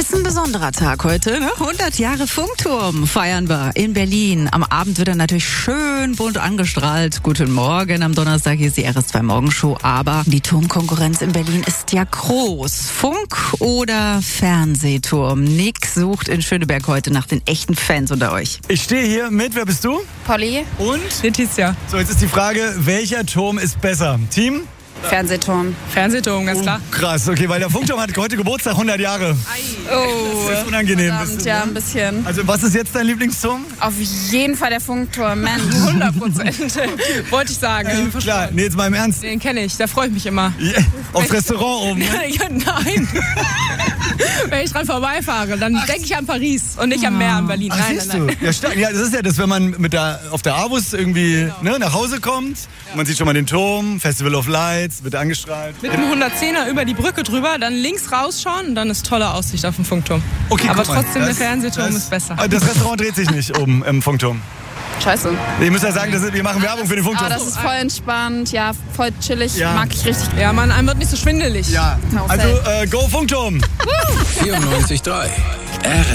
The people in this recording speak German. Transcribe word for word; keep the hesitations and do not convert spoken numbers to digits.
Ist ein besonderer Tag heute, ne? hundert Jahre Funkturm feiern wir in Berlin. Am Abend wird er natürlich schön bunt angestrahlt. Guten Morgen, am Donnerstag hier ist die R S zwei Morgenshow. Aber die Turmkonkurrenz in Berlin ist ja groß. Funk oder Fernsehturm? Nick sucht in Schöneberg heute nach den echten Fans unter euch. Ich stehe hier mit, wer bist du? Polly. Und? Letizia. So, jetzt ist die Frage, welcher Turm ist besser? Team? Fernsehturm. Fernsehturm, ganz klar. Oh, krass, okay, weil der Funkturm hat heute Geburtstag, hundert Jahre. Oh, Das ist unangenehm. verdammt, bisschen, ja, ne? ein bisschen. Also, was ist jetzt dein Lieblingsturm? Auf jeden Fall der Funkturm, Mensch. hundert Prozent. Wollte ich sagen. Ähm, klar, nee, jetzt mal im Ernst. Den kenne ich, da freue ich mich immer. Yeah. Aufs Restaurant oben, ne? Ja, nein. Wenn ich dran vorbeifahre, dann denke ich an Paris und nicht am Meer in Berlin. Ach, Nein, siehst nein, nein. du? Ja, stark. Ja, das ist ja das, wenn man mit der, auf der Avus irgendwie ne, nach Hause kommt. Und man sieht schon mal den Turm, Festival of Lights, wird angestrahlt. Mit dem hundertzehner über die Brücke drüber, dann links rausschauen und dann ist tolle Aussicht auf den Funkturm. Okay, Aber guck mal, trotzdem, das- der Fernsehturm das- ist besser. Das Restaurant dreht sich nicht oben im Funkturm. Scheiße. Ich muss ja sagen, das ist, wir machen Werbung für den Funkturm. Aber das ist voll entspannt, ja, voll chillig. Ja. Mag ich richtig. Ja, man, einem wird nicht so schwindelig. Ja, No also say. äh, go Funkturm! vierundneunzig Komma drei